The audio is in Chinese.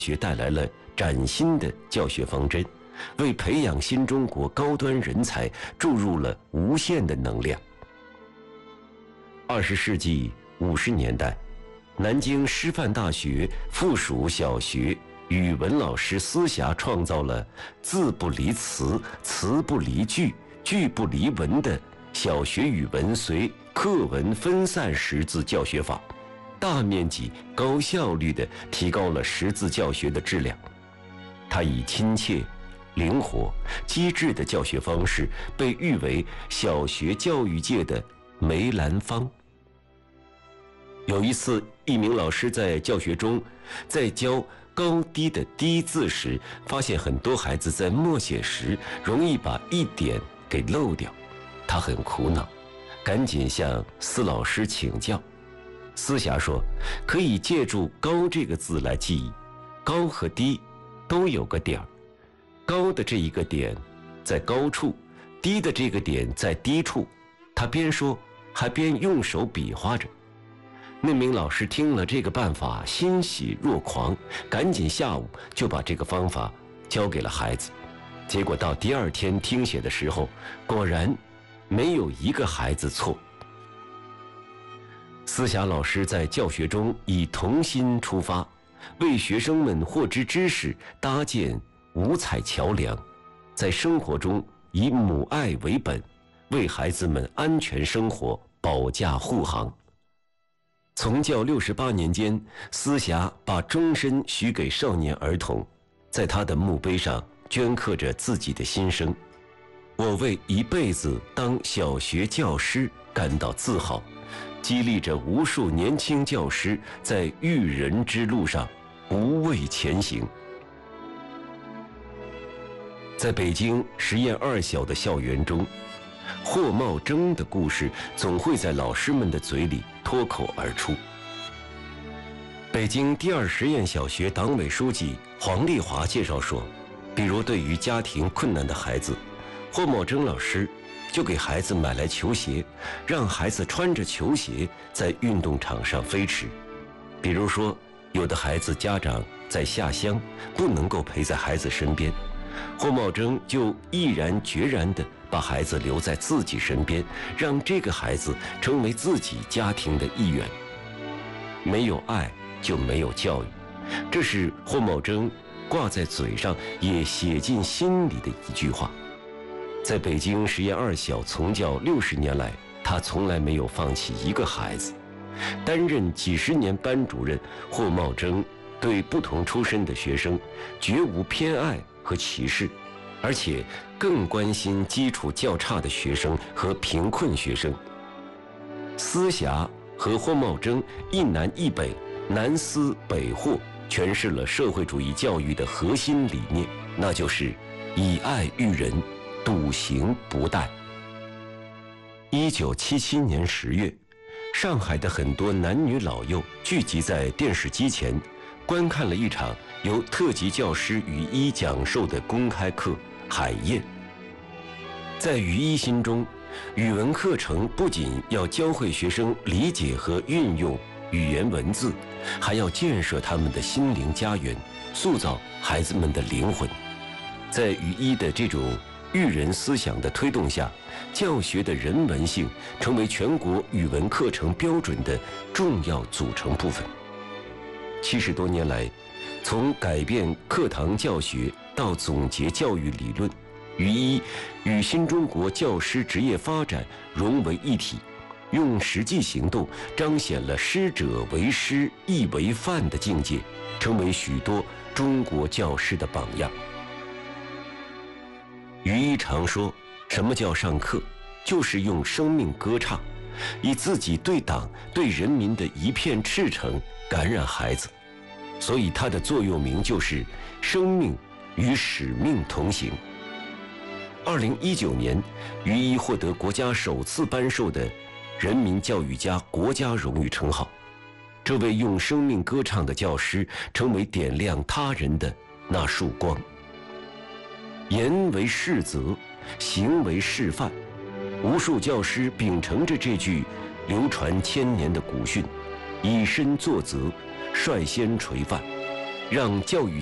学带来了崭新的教学方针，为培养新中国高端人才注入了无限的能量。20世纪50年代，南京师范大学附属小学语文老师司霞创造了字不离词、词不离句、句不离文的小学语文随课文分散识字教学法，大面积高效率地提高了识字教学的质量。他以亲切、灵活、机智的教学方式被誉为小学教育界的梅兰芳。有一次，一名老师在教学中在教高低的低字时，发现很多孩子在默写时容易把一点给漏掉，他很苦恼，赶紧向司老师请教。司霞说，可以借助高这个字来记忆，高和低都有个点儿，高的这一个点在高处，低的这个点在低处。他边说还边用手比划着。那名老师听了这个办法，欣喜若狂，赶紧下午就把这个方法教给了孩子。结果到第2天听写的时候，果然没有一个孩子错。司霞老师在教学中以童心出发，为学生们获知知识搭建五彩桥梁，在生活中以母爱为本，为孩子们安全生活保驾护航。从教68年间，司霞把终身许给少年儿童，在他的墓碑上镌刻着自己的心声：我为一辈子当小学教师感到自豪，激励着无数年轻教师在育人之路上无畏前行。在北京实验2小的校园中，霍茂征的故事总会在老师们的嘴里脱口而出。北京第2实验小学党委书记黄丽华介绍说，比如对于家庭困难的孩子，霍茂征老师就给孩子买来球鞋，让孩子穿着球鞋在运动场上飞驰。比如说，有的孩子家长在下乡，不能够陪在孩子身边，霍茂征就毅然决然地把孩子留在自己身边，让这个孩子成为自己家庭的一员。没有爱就没有教育，这是霍茂征挂在嘴上也写进心里的一句话。在北京实验2小从教60年来，他从来没有放弃一个孩子。担任几十年班主任，霍茂征对不同出身的学生绝无偏爱和歧视，而且更关心基础较差的学生和贫困学生。司霞和霍茂征一南一北，南司北霍，诠释了社会主义教育的核心理念，那就是以爱育人，笃行不怠。1977年10月，上海的很多男女老幼聚集在电视机前，观看了一场由特级教师于一讲授的公开课《海燕》。在于一心中，语文课程不仅要教会学生理解和运用语言文字，还要建设他们的心灵家园，塑造孩子们的灵魂。在于一的这种育人思想的推动下，教学的人文性成为全国语文课程标准的重要组成部分。70多年来，从改变课堂教学到总结教育理论，于一与新中国教师职业发展融为一体，用实际行动彰显了师者为师，义为范的境界，成为许多中国教师的榜样。于一常说，什么叫上课？就是用生命歌唱，以自己对党对人民的一片赤诚感染孩子。所以他的座右铭就是生命与使命同行。2019年，于一获得国家首次颁授的人民教育家国家荣誉称号。这位用生命歌唱的教师，成为点亮他人的那束光。言为示则，行为示范。无数教师秉承着这句流传1000年的古训，以身作则，率先垂范。 让教育